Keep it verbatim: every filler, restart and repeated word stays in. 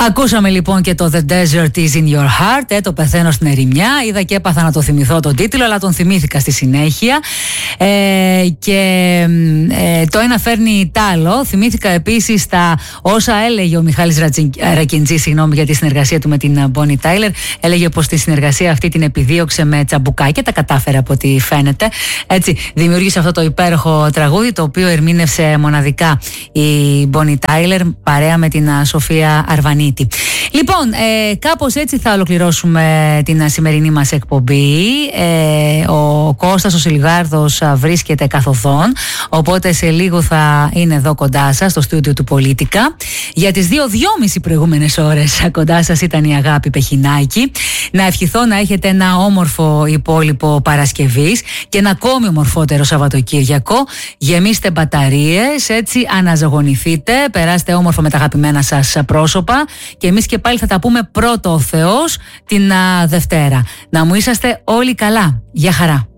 Ακούσαμε λοιπόν και το The Desert is in your heart, ε, το πεθαίνω στην ερημιά. Είδα και έπαθα να το θυμηθώ τον τίτλο, αλλά τον θυμήθηκα στη συνέχεια. Ε, και ε, το ένα φέρνει τ' άλλο. Θυμήθηκα επίσης τα όσα έλεγε ο Μιχάλης Ρακιντζή, συγγνώμη, για τη συνεργασία του με την Bonnie Tyler. Έλεγε πως τη συνεργασία αυτή την επιδίωξε με τσαμπουκάκια, τα κατάφερε από ό,τι φαίνεται. Έτσι, δημιούργησε αυτό το υπέροχο τραγούδι, το οποίο ερμήνευσε μοναδικά η Bonnie Tyler παρέα με την Σοφία Αρβανίτη. Λοιπόν, ε, κάπως έτσι θα ολοκληρώσουμε την σημερινή μας εκπομπή. Ε, ο Κώστας ο Σιλγάρδος βρίσκεται καθοδόν, οπότε σε λίγο θα είναι εδώ κοντά σας στο στούντιο του Πολίτικα. Για τις δύο δυόμιση προηγούμενες ώρες κοντά σας ήταν η Αγάπη Πεχινάκη. Να ευχηθώ να έχετε ένα όμορφο υπόλοιπο Παρασκευής και ένα ακόμη ομορφότερο Σαββατοκύριακο. Γεμίστε μπαταρίες, έτσι αναζωογονηθείτε, περάστε όμορφα με τα αγαπημένα σας πρόσωπα και εμείς και πάλι θα τα πούμε πρώτο ο Θεός την α, Δευτέρα. Να μου είσαστε όλοι καλά. Γεια χαρά.